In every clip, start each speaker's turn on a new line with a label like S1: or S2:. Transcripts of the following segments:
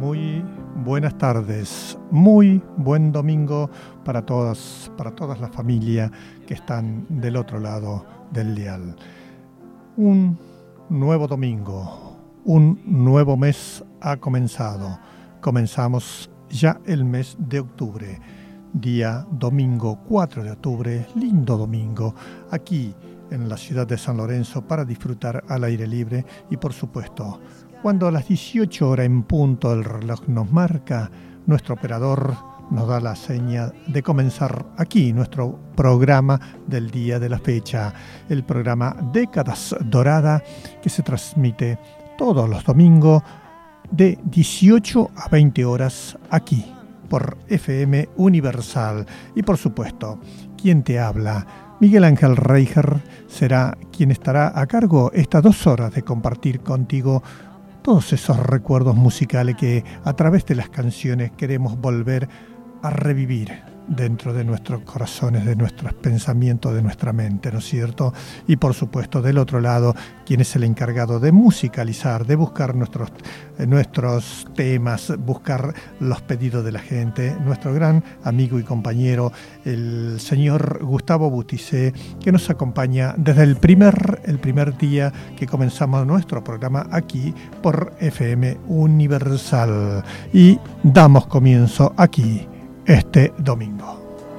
S1: Muy buenas tardes, muy buen domingo para todas la familia que están del otro lado del dial. Un nuevo domingo, un nuevo mes ha comenzado. Comenzamos ya el mes de octubre, día domingo 4 de octubre, lindo domingo, aquí en la ciudad de San Lorenzo para disfrutar al aire libre y por supuesto, cuando a las 18 horas en punto el reloj nos marca, nuestro operador nos da la seña de comenzar aquí nuestro programa del día de la fecha, el programa Décadas Dorada que se transmite todos los domingos de 18 a 20 horas aquí por FM Universal. Y por supuesto, quien te habla, Miguel Ángel Reicher, será quien estará a cargo estas 2 horas de compartir contigo todos esos recuerdos musicales que a través de las canciones queremos volver a revivir dentro de nuestros corazones, de nuestros pensamientos, de nuestra mente, ¿no es cierto? Y por supuesto, del otro lado, quien es el encargado de musicalizar, de buscar nuestros temas, buscar los pedidos de la gente, nuestro gran amigo y compañero, el señor Gustavo Butticé, que nos acompaña desde el primer día que comenzamos nuestro programa aquí por FM Universal. Y damos comienzo aquí este domingo.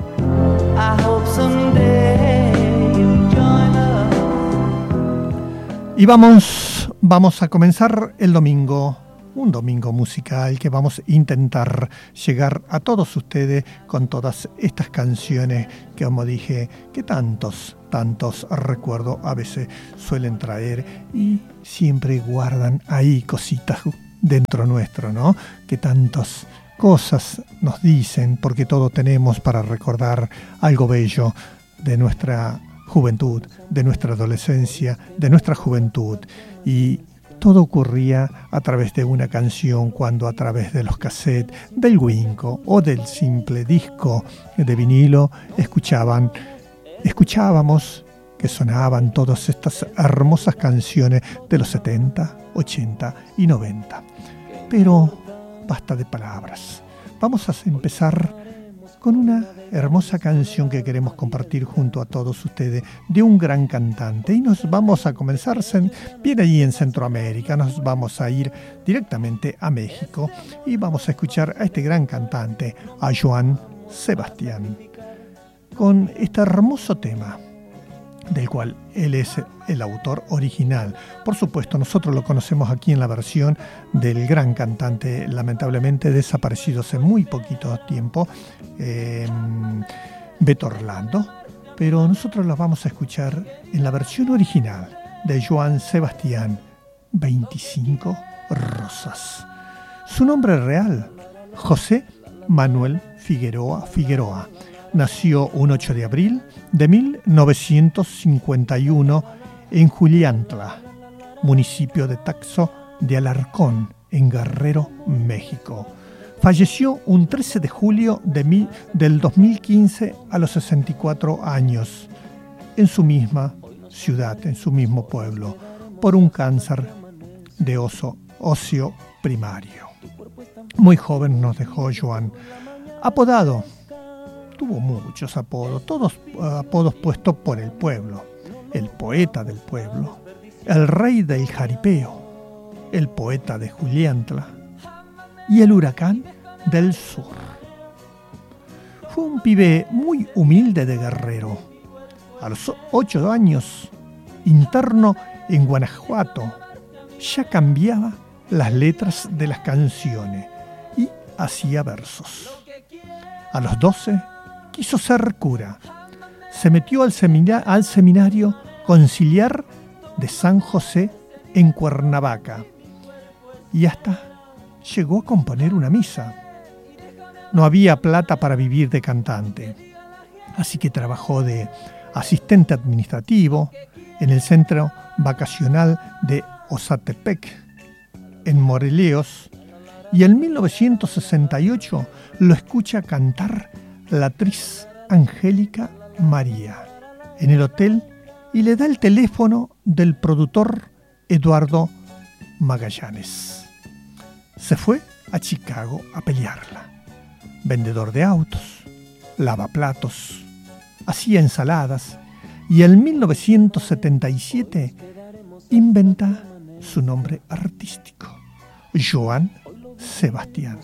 S1: Y vamos a comenzar el domingo, un domingo musical que vamos a intentar llegar a todos ustedes con todas estas canciones que, como dije, que tantos recuerdos a veces suelen traer y siempre guardan ahí cositas dentro nuestro, ¿no? Que tantos cosas nos dicen, porque todo tenemos para recordar algo bello de nuestra juventud, de nuestra adolescencia, de nuestra juventud. Y todo ocurría a través de una canción, cuando a través de los cassettes, del Winco o del simple disco de vinilo escuchábamos que sonaban todas estas hermosas canciones de los 70, 80 y 90. Pero basta de palabras. Vamos a empezar con una hermosa canción que queremos compartir junto a todos ustedes de un gran cantante. Y nos vamos a comenzar bien allí en Centroamérica. Nos vamos a ir directamente a México y vamos a escuchar a este gran cantante, a Joan Sebastián, con este hermoso tema del cual él es el autor original. Por supuesto, nosotros lo conocemos aquí en la versión del gran cantante, lamentablemente desaparecido hace muy poquito tiempo, Beto Orlando, pero nosotros lo vamos a escuchar en la versión original de Joan Sebastián, 25 Rosas. Su nombre real, José Manuel Figueroa. Nació un 8 de abril de 1951 en Juliantla, municipio de Taxco de Alarcón, en Guerrero, México. Falleció un 13 de julio del 2015 a los 64 años, en su misma ciudad, en su mismo pueblo, por un cáncer de óseo primario. Muy joven nos dejó Joan, apodado. Tuvo muchos apodos, todos apodos puestos por el pueblo. El poeta del pueblo, el rey del jaripeo, el poeta de Juliantla y el huracán del sur. Fue un pibe muy humilde de Guerrero. A los 8 años, interno en Guanajuato, ya cambiaba las letras de las canciones y hacía versos. A los 12, quiso ser cura. Se metió al seminario conciliar de San José en Cuernavaca y hasta llegó a componer una misa. No había plata para vivir de cantante, así que trabajó de asistente administrativo en el centro vacacional de Ozatepec, en Morelos, y en 1968 lo escucha cantar la actriz Angélica María en el hotel y le da el teléfono del productor Eduardo Magallanes. Se fue a Chicago a pelearla. Vendedor de autos, lavaplatos, hacía ensaladas y en 1977 inventa su nombre artístico, Johann Sebastian.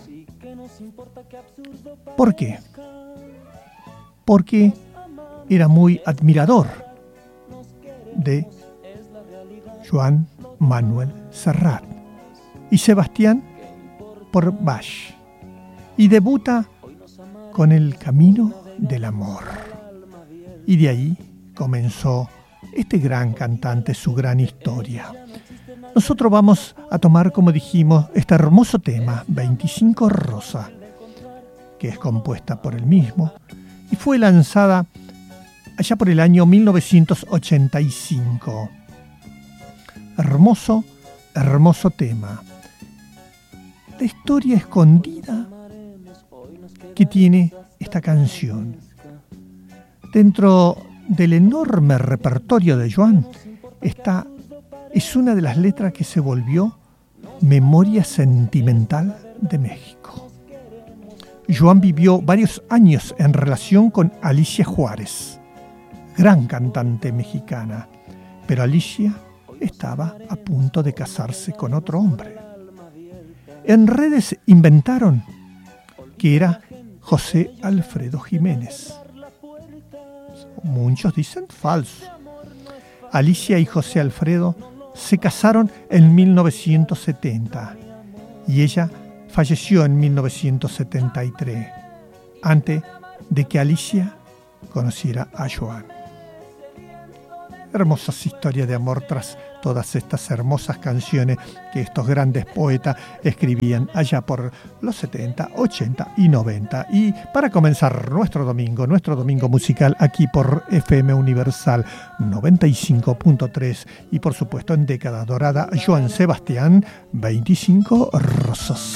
S1: ¿Por qué? Porque era muy admirador de Joan Manuel Serrat y Sebastián por Bach, y debuta con El Camino del Amor. Y de ahí comenzó este gran cantante, su gran historia. Nosotros vamos a tomar, como dijimos, este hermoso tema, 25 Rosa, que es compuesta por él mismo y fue lanzada allá por el año 1985. Hermoso, hermoso tema. La historia escondida que tiene esta canción. Dentro del enorme repertorio de Joan es una de las letras que se volvió memoria sentimental de México. Joan vivió varios años en relación con Alicia Juárez, gran cantante mexicana, pero Alicia estaba a punto de casarse con otro hombre. En redes inventaron que era José Alfredo Jiménez. Muchos dicen falso. Alicia y José Alfredo se casaron en 1970 y ella falleció en 1973, antes de que Alicia conociera a Joan. Hermosas historias de amor tras todas estas hermosas canciones que estos grandes poetas escribían allá por los 70, 80 y 90. Y para comenzar nuestro domingo musical aquí por FM Universal 95.3 y por supuesto en Década Dorada, Joan Sebastián, 25 Rosas.